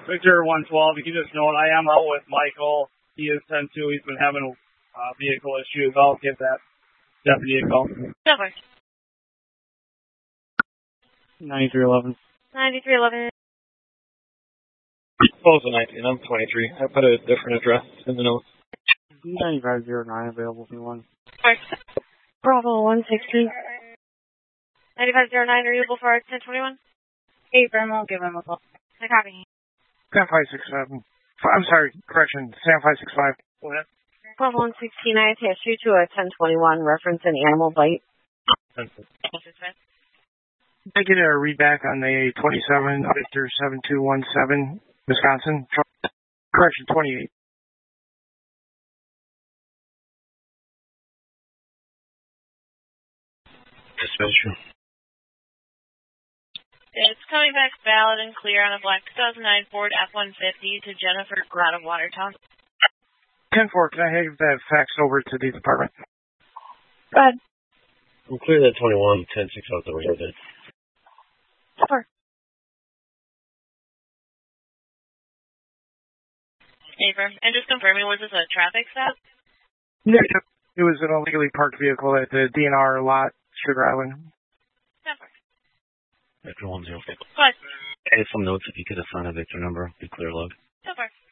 Victor 112, you can just note I am out with Michael. He is 10-2. He's been having vehicle issues. I'll give that deputy a call. Over. 9311. 9311. Close to 19. I'm 23. I put a different address in the notes. 9509 available if you want. Bravo 160. 9509 available for 1021. Hey, Brim, I'll give him a call. I copy. Sam 567. I'm sorry, correction. Sam 565. Go ahead. Bravo 116. I attached you to a 1021 reference an animal bite. I get a read back on the 27, Victor 7217, Wisconsin. Correction, 28. Dispatcher. It's coming back valid and clear on a black 2009 Ford F-150 to Jennifer Grott of Watertown. 10-4, can I have that faxed over to the department? Go ahead. I'm clear that 21, 10-6 out the window then. Sure. Abram, and just confirming, was this a traffic stop? Yeah, it was an illegally parked vehicle at the DNR lot, Sugar Island. Never. Victor 105. What? I had some notes if you could assign a Victor number, be clear log. So far.